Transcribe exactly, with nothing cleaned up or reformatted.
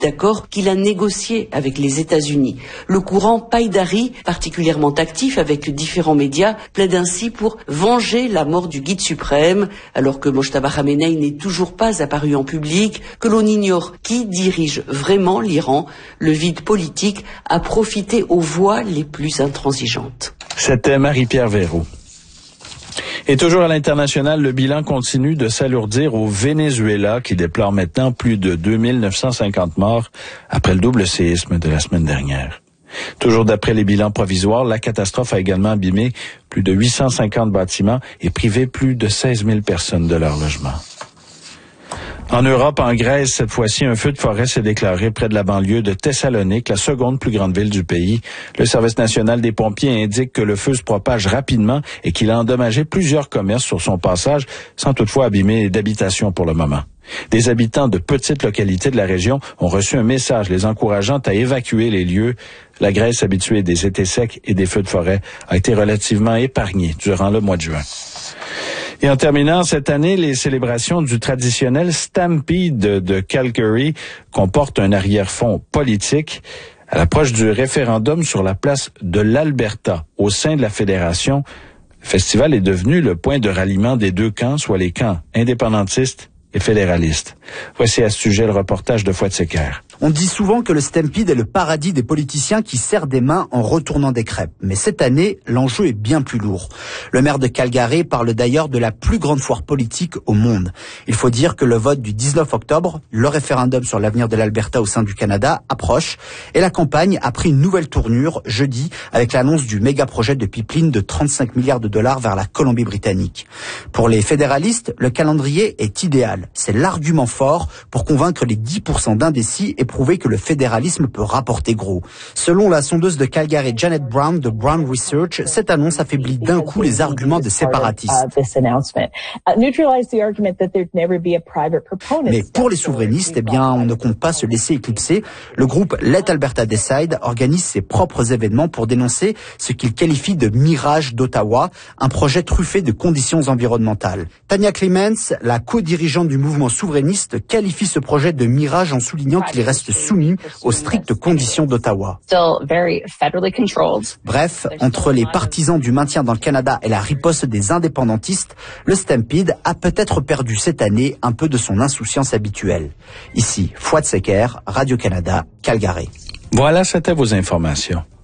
d'accord qu'il a négocié avec les États-Unis. Le courant Païdari, particulièrement actif avec différents médias, plaide ainsi pour venger la mort du guide suprême, alors que Mojtaba Khamenei n'est toujours pas apparu en public, que l'on ignore qui dirige vraiment l'Iran. Le vide politique a profité aux voix les plus intransigeantes. C'était Marie-Pierre Verroux. Et toujours à l'international, le bilan continue de s'alourdir au Venezuela, qui déplore maintenant plus de deux mille neuf cent cinquante morts après le double séisme de la semaine dernière. Toujours d'après les bilans provisoires, la catastrophe a également abîmé plus de huit cent cinquante bâtiments et privé plus de seize mille personnes de leur logement. En Europe, en Grèce, cette fois-ci, un feu de forêt s'est déclaré près de la banlieue de Thessalonique, la seconde plus grande ville du pays. Le service national des pompiers indique que le feu se propage rapidement et qu'il a endommagé plusieurs commerces sur son passage, sans toutefois abîmer d'habitations pour le moment. Des habitants de petites localités de la région ont reçu un message les encourageant à évacuer les lieux. La Grèce, habituée des étés secs et des feux de forêt, a été relativement épargnée durant le mois de juin. Et en terminant, cette année, les célébrations du traditionnel Stampede de, de Calgary comportent un arrière-fond politique. À l'approche du référendum sur la place de l'Alberta au sein de la fédération, le festival est devenu le point de ralliement des deux camps, soit les camps indépendantistes et fédéralistes. Voici à ce sujet le reportage de Fouad Secker. On dit souvent que le Stampede est le paradis des politiciens qui serrent des mains en retournant des crêpes. Mais cette année, l'enjeu est bien plus lourd. Le maire de Calgary parle d'ailleurs de la plus grande foire politique au monde. Il faut dire que le vote du dix-neuf octobre, le référendum sur l'avenir de l'Alberta au sein du Canada, approche. Et la campagne a pris une nouvelle tournure jeudi avec l'annonce du méga projet de pipeline de trente-cinq milliards de dollars vers la Colombie-Britannique. Pour les fédéralistes, le calendrier est idéal. C'est l'argument fort pour convaincre les dix pour cent d'indécis et prouver que le fédéralisme peut rapporter gros. Selon la sondeuse de Calgary Janet Brown de Brown Research, cette annonce affaiblit d'un coup les arguments des séparatistes. Mais pour les souverainistes, eh bien, on ne compte pas se laisser éclipser. Le groupe Let Alberta Decide organise ses propres événements pour dénoncer ce qu'il qualifie de mirage d'Ottawa, un projet truffé de conditions environnementales. Tanya Clements, la co-dirigeante du mouvement souverainiste, qualifie ce projet de mirage en soulignant qu'il reste soumis aux strictes conditions d'Ottawa. Bref, entre les partisans du maintien dans le Canada et la riposte des indépendantistes, le Stampede a peut-être perdu cette année un peu de son insouciance habituelle. Ici, Fouad Secker, Radio-Canada, Calgary. Voilà, c'était vos informations.